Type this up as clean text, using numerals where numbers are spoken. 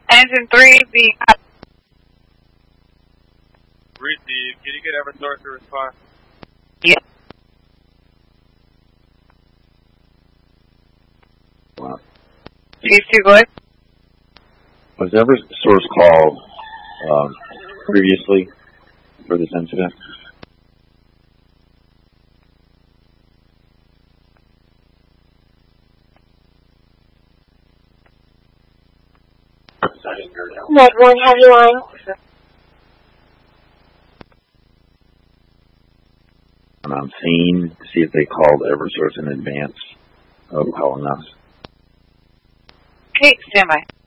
Engine 3, the... Receive. Can you get Eversource to respond? Yes. Wow. Chief 2, go ahead. Was Eversource called previously for this incident? Med 1 Heavy Line. And I'm seeing to see if they called Eversource in advance of calling us. Okay, stand by.